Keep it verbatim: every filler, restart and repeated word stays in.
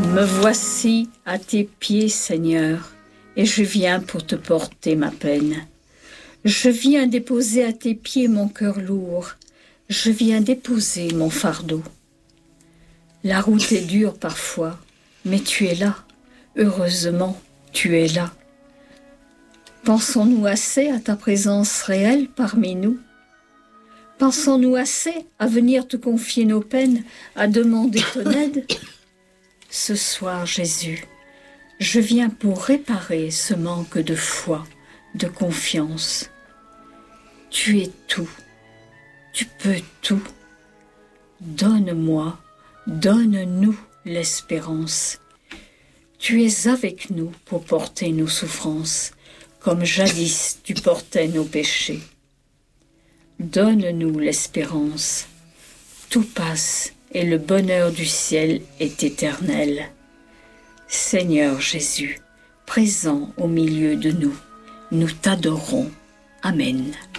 Me voici à tes pieds, Seigneur, et je viens pour te porter ma peine. Je viens déposer à tes pieds mon cœur lourd, je viens déposer mon fardeau. La route est dure parfois, mais tu es là, heureusement, tu es là. Pensons-nous assez à ta présence réelle parmi nous? Pensons-nous assez à venir te confier nos peines, à demander ton aide? Ce soir, Jésus, je viens pour réparer ce manque de foi, de confiance. Tu es tout, tu peux tout. Donne-moi, donne-nous l'espérance. Tu es avec nous pour porter nos souffrances, comme jadis tu portais nos péchés. Donne-nous l'espérance. Tout passe et le bonheur du ciel est éternel. Seigneur Jésus, présent au milieu de nous, nous t'adorons. Amen.